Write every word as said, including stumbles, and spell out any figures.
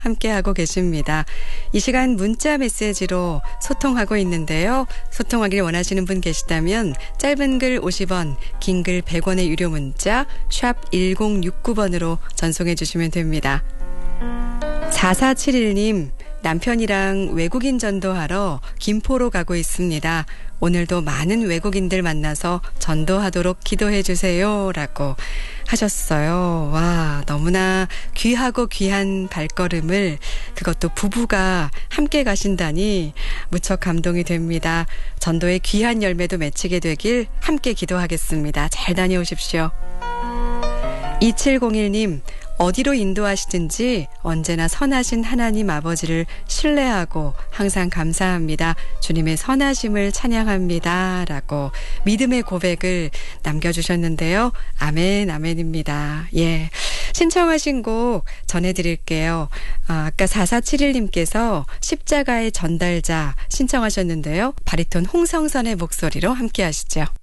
함께하고 계십니다. 이 시간 문자 메시지로 소통하고 있는데요. 소통하길 원하시는 분 계시다면 짧은 글 오십 원, 긴 글 백 원의 유료 문자 샵 일공육구 번으로 전송해 주시면 됩니다. 사사칠일 님, 남편이랑 외국인 전도하러 김포로 가고 있습니다. 오늘도 많은 외국인들 만나서 전도하도록 기도해 주세요. 라고 하셨어요. 와, 너무나 귀하고 귀한 발걸음을 그것도 부부가 함께 가신다니 무척 감동이 됩니다. 전도의 귀한 열매도 맺히게 되길 함께 기도하겠습니다. 잘 다녀오십시오. 이칠공일 님, 어디로 인도하시든지 언제나 선하신 하나님 아버지를 신뢰하고 항상 감사합니다. 주님의 선하심을 찬양합니다. 라고 믿음의 고백을 남겨주셨는데요. 아멘, 아멘입니다. 예. 신청하신 곡 전해드릴게요. 아, 아까 사사칠일 님께서 십자가의 전달자 신청하셨는데요. 바리톤 홍성선의 목소리로 함께 하시죠.